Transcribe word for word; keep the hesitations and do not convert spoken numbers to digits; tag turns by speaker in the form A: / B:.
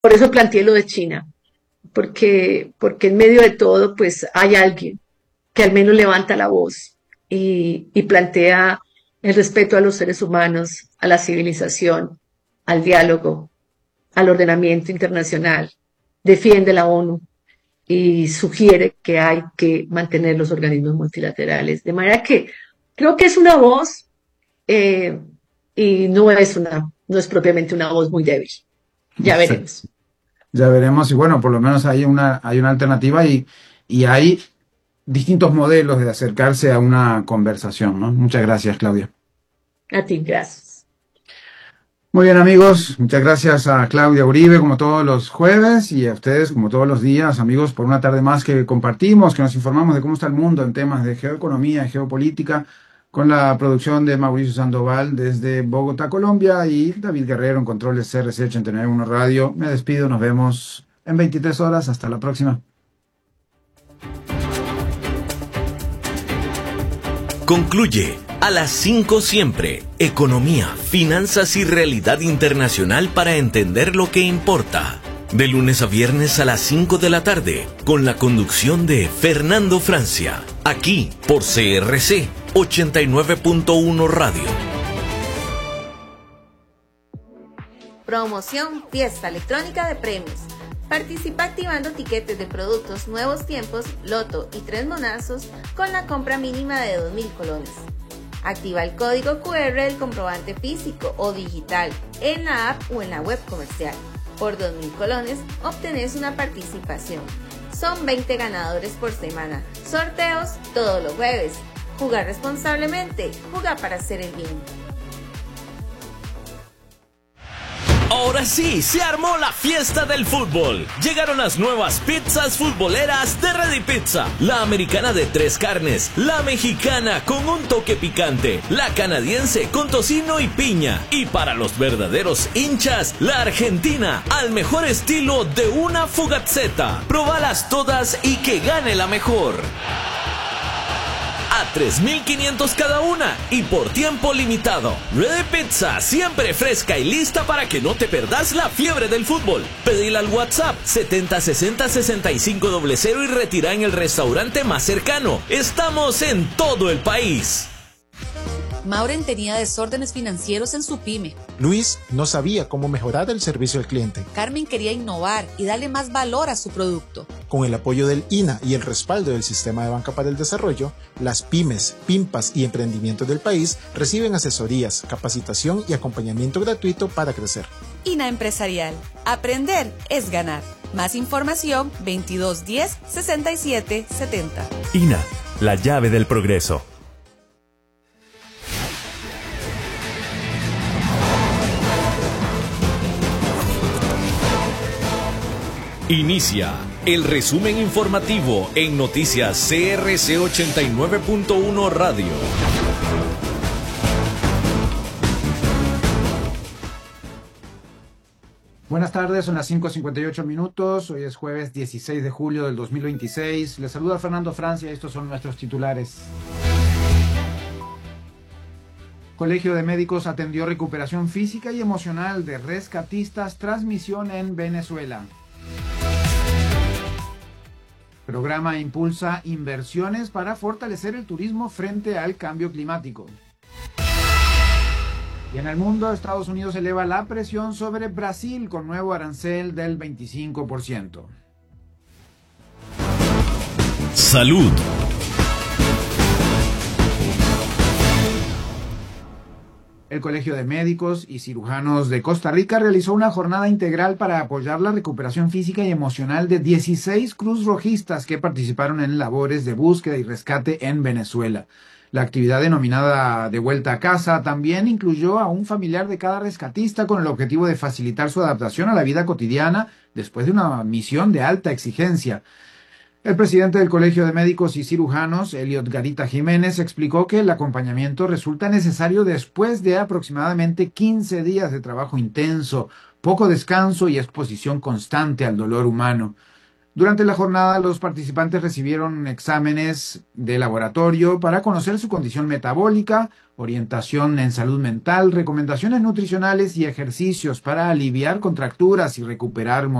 A: por eso planteé lo de China, porque, porque en medio de todo, pues hay alguien que al menos levanta la voz y, y plantea el respeto a los seres humanos, a la civilización, al diálogo, al ordenamiento internacional, defiende la ONU y sugiere que hay que mantener los organismos multilaterales. De manera que creo que es una voz eh, y no es una, no es propiamente una voz muy débil. Ya veremos.
B: Ya veremos y bueno, por lo menos hay una, hay una alternativa y, y hay distintos modelos de acercarse a una conversación, ¿no? Muchas gracias, Claudia.
A: A ti, gracias.
B: Muy bien, amigos, muchas gracias a Claudia Uribe, como todos los jueves, y a ustedes, como todos los días, amigos, por una tarde más que compartimos, que nos informamos de cómo está el mundo en temas de geoeconomía, geopolítica, con la producción de Mauricio Sandoval desde Bogotá, Colombia, y David Guerrero en controles C R C ochenta y nueve punto uno Radio. Me despido, nos vemos en veintitrés horas, hasta la próxima.
C: Concluye a las cinco siempre, economía, finanzas y realidad internacional para entender lo que importa. De lunes a viernes a las cinco de la tarde, con la conducción de Fernando Francia, aquí por C R C ochenta y nueve punto uno Radio.
D: Promoción Fiesta Electrónica de Premios. Participa activando tiquetes de productos Nuevos Tiempos, Loto y Tres Monazos con la compra mínima de dos mil colones. Activa el código Q R del comprobante físico o digital en la app o en la web comercial. Por dos mil colones obtenés una participación. Son veinte ganadores por semana. Sorteos todos los jueves. Jugar responsablemente. Juega para hacer el bien.
C: Ahora sí, se armó la fiesta del fútbol. Llegaron las nuevas pizzas futboleras de Ready Pizza. La americana de tres carnes, la mexicana con un toque picante, la canadiense con tocino y piña. Y para los verdaderos hinchas, la argentina al mejor estilo de una fugazzetta. Probalas todas y que gane la mejor. A tres mil quinientos cada una y por tiempo limitado. Ready Pizza, siempre fresca y lista para que no te perdas la fiebre del fútbol. Pedila al WhatsApp setenta sesenta sesenta y cinco cero cero y retira en el restaurante más cercano. Estamos en todo el país.
E: Mauren tenía desórdenes financieros en su pyme.
F: Luis no sabía cómo mejorar el servicio al cliente.
E: Carmen quería innovar y darle más valor a su producto.
F: Con el apoyo del I N A y el respaldo del Sistema de Banca para el Desarrollo, las pymes, pimpas y emprendimientos del país reciben asesorías, capacitación y acompañamiento gratuito para crecer.
E: I N A Empresarial. Aprender es ganar. Más información veintidós diez sesenta y siete setenta.
G: I N A, la llave del progreso.
C: Inicia el resumen informativo en Noticias C R C ochenta y nueve punto uno Radio.
B: Buenas tardes, son las cinco cincuenta y ocho minutos. Hoy es jueves dieciséis de julio del dos mil veintiséis. Les saluda Fernando Francia, estos son nuestros titulares. Colegio de Médicos atendió recuperación física y emocional de rescatistas tras misión en Venezuela. Programa impulsa inversiones para fortalecer el turismo frente al cambio climático. Y en el mundo, Estados Unidos eleva la presión sobre Brasil con nuevo arancel del veinticinco por ciento.
C: Salud.
B: El Colegio de Médicos y Cirujanos de Costa Rica realizó una jornada integral para apoyar la recuperación física y emocional de dieciséis cruzrojistas que participaron en labores de búsqueda y rescate en Venezuela. La actividad denominada De Vuelta a Casa también incluyó a un familiar de cada rescatista con el objetivo de facilitar su adaptación a la vida cotidiana después de una misión de alta exigencia. El presidente del Colegio de Médicos y Cirujanos, Eliot Garita Jiménez, explicó que el acompañamiento resulta necesario después de aproximadamente quince días de trabajo intenso, poco descanso y exposición constante al dolor humano. Durante la jornada, los participantes recibieron exámenes de laboratorio para conocer su condición metabólica, orientación en salud mental, recomendaciones nutricionales y ejercicios para aliviar contracturas y recuperar